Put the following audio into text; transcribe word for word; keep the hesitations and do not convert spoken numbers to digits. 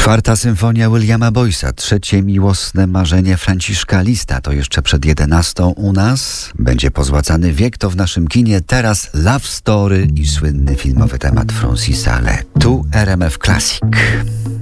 Czwarta symfonia Williama Boyce'a, trzecie miłosne marzenie Franciszka Lista. To jeszcze przed jedenastą u nas. Będzie pozłacany wiek, to w naszym kinie. Teraz Love Story i słynny filmowy temat Francisa Le. Tu R M F Classic.